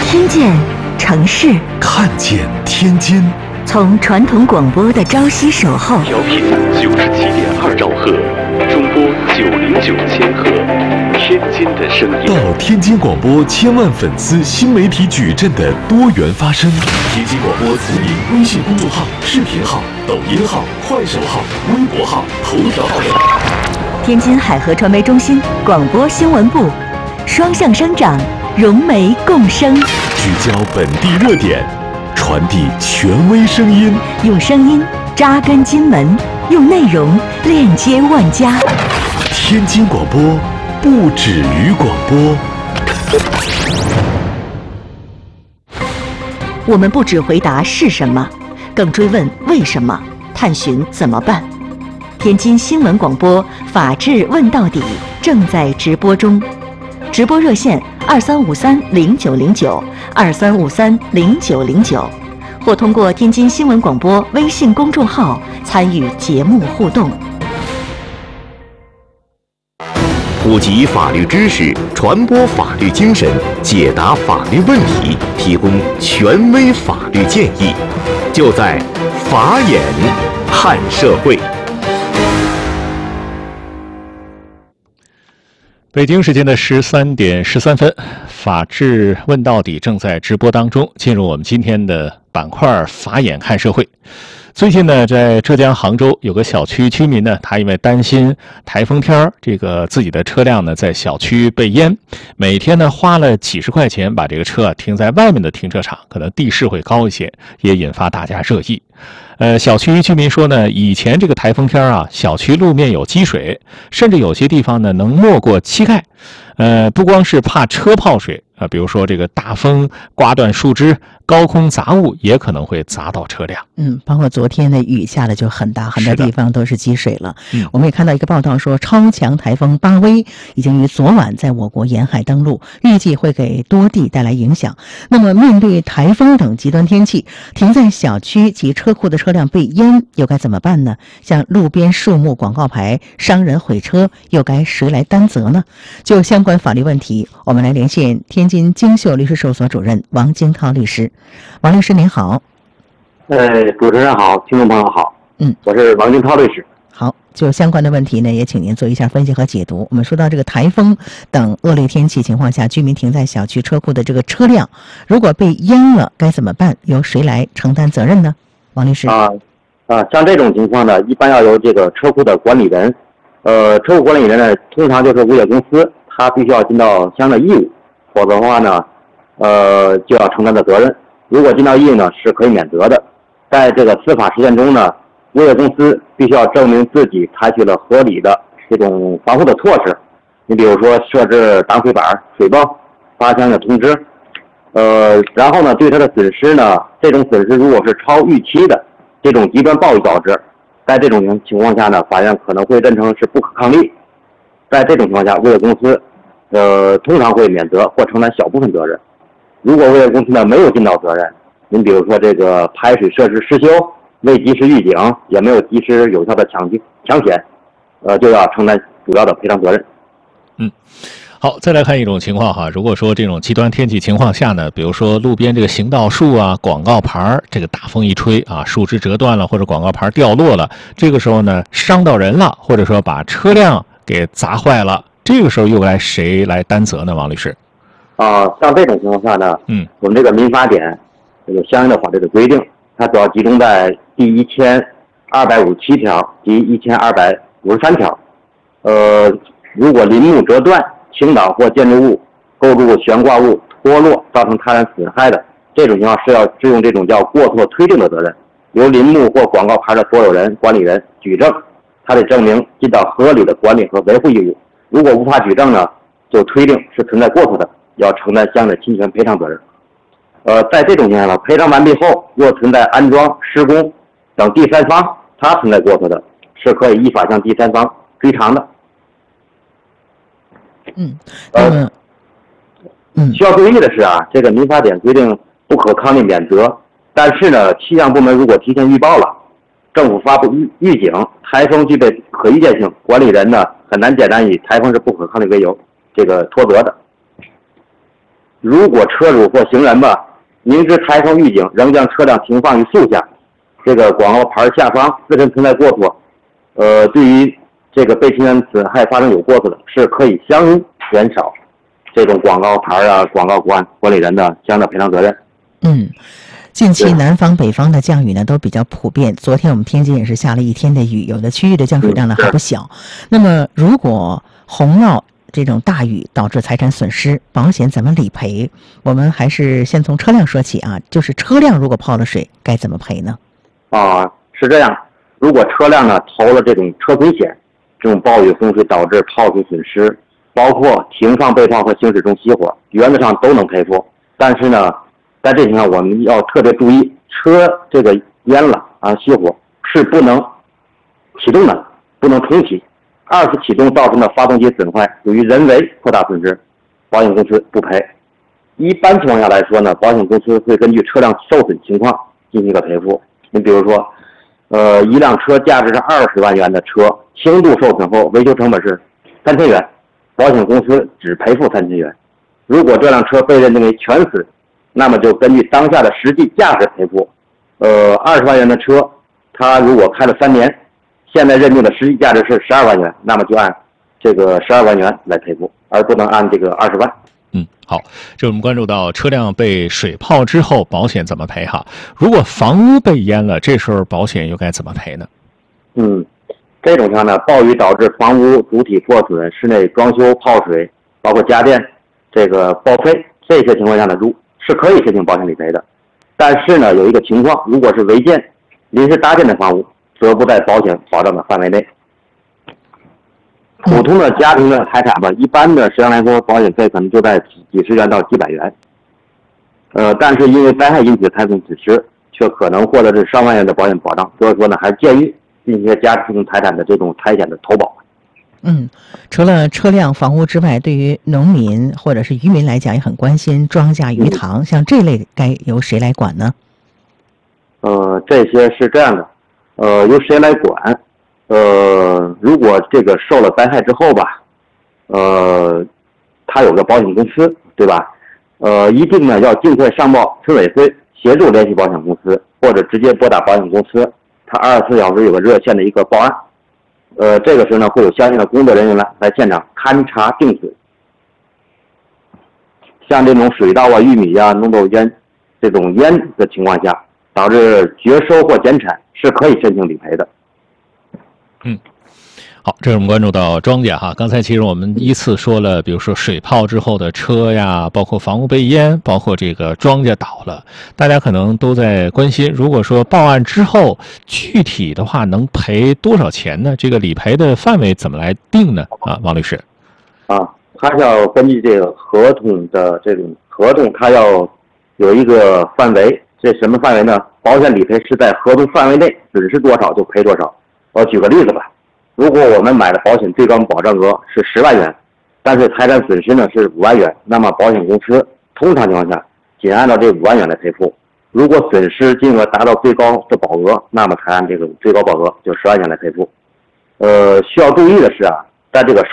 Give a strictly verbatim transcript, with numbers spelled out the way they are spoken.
听见城市， 看见天津。 从传统广播的朝夕守候， 调频九十七点二兆赫，中波九零九千赫，天津的声音。 到天津广播千万粉丝新媒体矩阵的多元发声。天津广播自营微信公众号、视频号、抖音号、快手号、微博号、头条号等。 天津海河传媒中心广播新闻部，双向生长，融媒共生， 聚焦本地热点，传递权威声音， 用声音扎根津门，用内容链接万家。 天津广播不止于广播。 我们不只回答是什么，更追问为什么，探寻怎么办。天津新闻广播法治问到底正在直播中，直播热线二三五三零九零九二三五三零九零九，或通过天津新闻广播微信公众号参与节目互动。 普及法律知识，传播法律精神，解答法律问题，提供权威法律建议，就在法眼看社会。 北京时间的十三点十三分，法治问到底正在直播当中，进入我们今天的板块法眼看社会。最近呢，在浙江杭州有个小区居民呢，他因为担心台风天这个自己的车辆呢在小区被淹，每天呢花了几十块钱把这个车停在外面的停车场，可能地势会高一些，也引发大家热议。呃，小区居民说呢，以前这个台风天啊，小区路面有积水，甚至有些地方呢能没过膝盖。呃，不光是怕车泡水啊、呃，比如说这个大风刮断树枝，高空杂物也可能会砸到车辆。 嗯，包括昨天的雨下的就很大，很多地方都是积水了。 嗯， 我们也看到一个报道说，超强台风巴威已经于昨晚在我国沿海登陆，预计会给多地带来影响。那么，面对台风等极端天气，停在小区及车库的车辆被淹，又该怎么办呢？像路边树木、广告牌、商人毁车，又该谁来担责呢？就相关法律问题，我们来连线天津京秀律师事务所主任王金涛律师。王律师您好。 呃，主持人好，听众朋友好。 嗯， 我是王金涛律师。 好，就相关的问题呢，也请您做一下分析和解读。我们说到这个台风等恶劣天气情况下，居民停在小区车库的这个车辆，如果被淹了，该怎么办？由谁来承担责任呢？王律师。 啊啊，像这种情况呢，一般要由这个车库的管理人，呃，车库管理人呢，通常就是物业公司，他必须要尽到相应的义务，否则的话呢，呃，就要承担的责任。如果尽到义务呢，是可以免责的。在这个司法实践中呢，物业公司必须要证明自己采取了合理的这种防护的措施。你比如说设置挡水板、水泵、发相应的通知，呃，然后呢，对他的损失呢，这种损失如果是超预期的这种极端暴雨导致，在这种情况下呢，法院可能会认成是不可抗力。在这种情况下，物业公司呃通常会免责或承担小部分责任。如果物业公司呢没有尽到责任，您比如说这个排水设施失修，未及时预警，也没有及时有效的抢抢险，呃，就要承担主要的赔偿责任。 嗯，好，再来看一种情况哈，如果说这种极端天气情况下呢，比如说路边这个行道树啊、广告牌，这个大风一吹啊，树枝折断了或者广告牌掉落了，这个时候呢伤到人了，或者说把车辆给砸坏了，这个时候又该谁来担责呢？王律师。 啊、呃，像这种情况下呢， 嗯，我们这个民法典有相应的法律的规定，它主要集中在第一千二百五十七条及一千二百五十三条。呃，如果林木折断、倾倒或建筑物、构筑悬挂物脱落造成他人损害的，这种情况是要适用这种叫过错推定的责任，由林木或广告牌的所有人、管理人举证，他得证明尽到合理的管理和维护义务。如果无法举证呢，就推定是存在过错的，要承担相应的侵权赔偿责任。呃，在这种情况下，赔偿完毕后，若存在安装、施工等第三方他存在过错的，是可以依法向第三方追偿的。 嗯，呃， 嗯，需要注意的是啊，这个民法典规定不可抗力免责，但是呢，气象部门如果提前预报了，政府发布预预警，台风具备可预见性，管理人呢很难简单以台风是不可抗力为由这个脱责的。 如果车主或行人吧，明知台风预警，仍将车辆停放于树下，这个广告牌下方自身存在过错，呃，对于这个被侵权损害发生有过错的，是可以相应减少这种广告牌啊、广告管管理人的相应的赔偿责任。 嗯。近期南方北方的降雨呢都比较普遍，昨天我们天津也是下了一天的雨，有的区域的降水量呢还不小。那么如果洪涝这种大雨导致财产损失，保险怎么理赔？我们还是先从车辆说起啊，就是车辆如果泡了水该怎么赔呢？ 啊，是这样，如果车辆呢投了这种车损险，这种暴雨洪水导致泡水损失，包括停放备泡和行驶中熄火，原则上都能赔付。但是呢，在这情况我们要特别注意，车这个淹了啊熄火是不能启动的，不能重启。二次启动造成的发动机损坏属于人为扩大损失，保险公司不赔。一般情况下来说呢，保险公司会根据车辆受损情况进行一个赔付。你比如说，呃，一辆车价值是二十万元的车，轻度受损后维修成本是三千元，保险公司只赔付三千元。如果这辆车被认定为全损，那么就根据当下的实际价值赔付。呃，二十万元的车，它如果开了三年，现在认定的实际价值是十二万元，那么就按这个十二万元来赔付，而不能按这个二十万。 嗯，好，这我们关注到车辆被水泡之后，保险怎么赔哈？如果房屋被淹了，这时候保险又该怎么赔呢？ 嗯，这种情况呢，暴雨导致房屋主体破损、室内装修泡水，包括家电这个报废，这些情况下呢，如是可以申请保险理赔的。但是呢，有一个情况，如果是违建、临时搭建的房屋，则不在保险保障的范围内。普通的家庭的财产吧，一般的实际上来说，保险费可能就在几十元到几百元。呃，但是因为灾害引起的财产损失，却可能获得是上万元的保险保障，所以说呢，还是建议进行家庭财产的这种财险的投保。 嗯，除了车辆、房屋之外，对于农民或者是渔民来讲，也很关心庄稼、鱼塘，像这类该由谁来管呢？ 呃，这些是这样的，呃，由谁来管？呃，如果这个受了灾害之后吧，呃，他有个保险公司，对吧？呃，一定呢要尽快上报村委会，协助联系保险公司，或者直接拨打保险公司，他二十四小时有个热线的一个报案。呃，这个时候呢，会有相应的工作人员来来现场勘查定损。像这种水稻啊、玉米啊、农作物淹这种淹的情况下，导致绝收或减产，是可以申请理赔的。 嗯，好，这是我们关注到庄稼哈。刚才其实我们依次说了，比如说水泡之后的车呀，包括房屋被淹，包括这个庄稼倒了，大家可能都在关心，如果说报案之后，具体的话能赔多少钱呢？这个理赔的范围怎么来定呢？啊，王律师。 啊，他要根据这个合同的这种合同，他要有一个范围。这什么范围呢？保险理赔是在合同范围内，损失多少就赔多少。我举个例子吧，如果我们买的保险最高保障额是十万元，但是财产损失呢是五万元，那么保险公司通常情况下仅按照这五万元来赔付。如果损失金额达到最高的保额，那么才按这个最高保额就十万元来赔付。呃，需要注意的是啊，在这个